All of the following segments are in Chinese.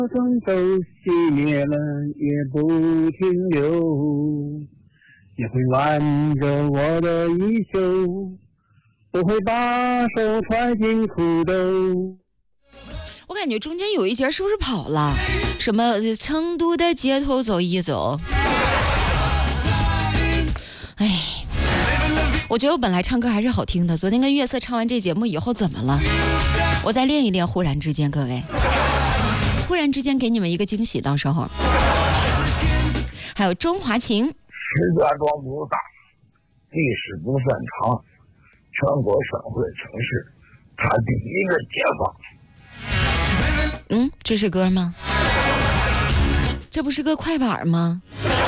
灯都熄灭了也不停留，也会挽着我的衣袖，不会把手揣进裤兜。 我感觉中间有一节是不是跑了？什么成都的街头走一走？哎，我觉得我本来唱歌还是好听的，昨天跟月色唱完这节目以后怎么了？我再练一练，忽然之间，各位，忽然之间给你们一个惊喜，到时候。还有中华情， 石家庄不大，历史不算长，全国省会城市，它第一个解放。 这是歌吗？这不是个快板吗？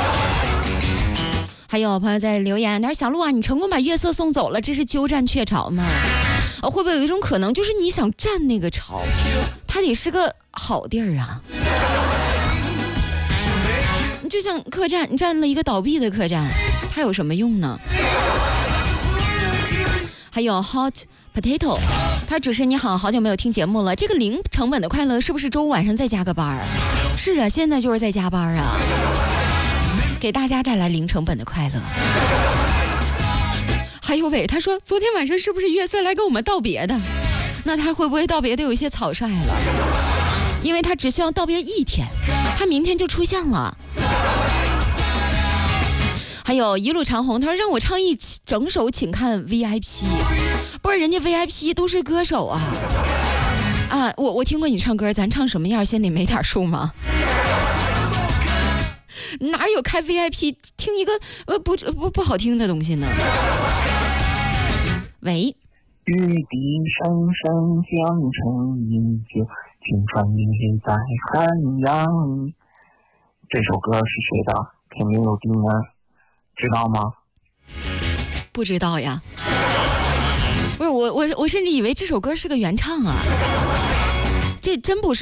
还有朋友在留言，他说小鹿啊，你成功把月色送走了，这是鸠占鹊巢吗？会不会有一种可能，就是你想占那个巢，它得是个好地儿啊？你就像客栈，你占了一个倒闭的客栈，它有什么用呢？还有 hot potato， 他只是你好久没有听节目了。这个零成本的快乐是不是周五晚上再加个班？是啊，现在就是在加班啊，给大家带来零成本的快乐。还有伟，他说昨天晚上是不是月色来跟我们道别的？那他会不会道别的有一些草率了？因为他只需要道别一天，他明天就出现了。还有一路长虹，他说让我唱一整首请看 VIP， 不是人家 VIP 都是歌手啊！我听过你唱歌，咱唱什么样心里没点数吗？哪有开 VIP 听一个不好听的东西呢？喂， 玉笛声声响成依旧，青川也在汉阳。这首歌是谁的？肯定有定啊，知道吗？ 不知道呀。不是我甚至以为这首歌是个原唱啊，这真不是。